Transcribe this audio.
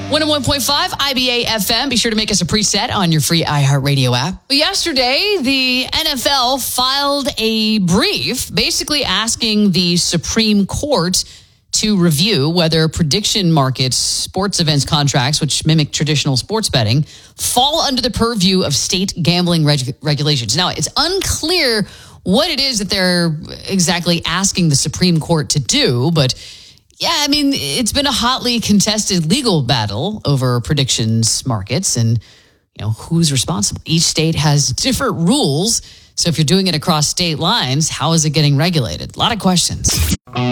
101.5 IBA FM. Be sure to make us a preset on your free iHeartRadio app. Yesterday, the NFL filed a brief basically asking the Supreme Court to review whether prediction markets, sports events contracts, which mimic traditional sports betting, fall under the purview of state gambling regulations. Now, it's unclear what it is that they're exactly asking the Supreme Court to do, but yeah, I mean, it's been a hotly contested legal battle over predictions markets and, who's responsible. Each state has different rules. So if you're doing it across state lines, how is it getting regulated? A lot of questions.